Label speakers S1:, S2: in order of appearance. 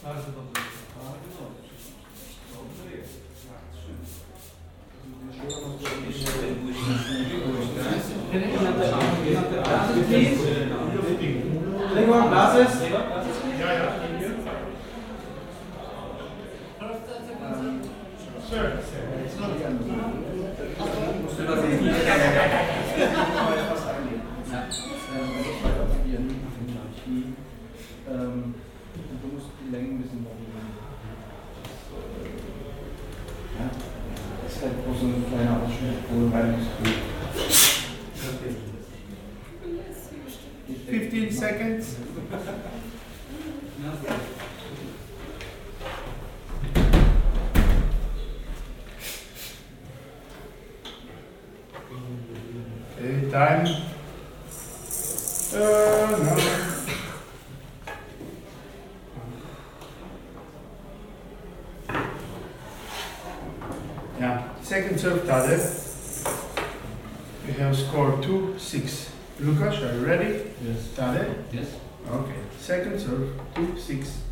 S1: Bardzo dobrze.
S2: Dobrze jest.
S1: Lego glasses?
S3: Ja, ja. Sure.
S2: Musst du das jetzt nicht
S4: Du musst die Länge ein bisschen variieren. Ja, das ist halt bloß so ein kleiner Ausschnitt, wo du rein musst.
S3: 15 seconds. Okay, time. No. Yeah, second serve Tade. We have scored 2-6. Lucas, are you ready?
S1: Yes.
S3: Tade?
S1: Yes.
S3: Okay, second serve 2-6.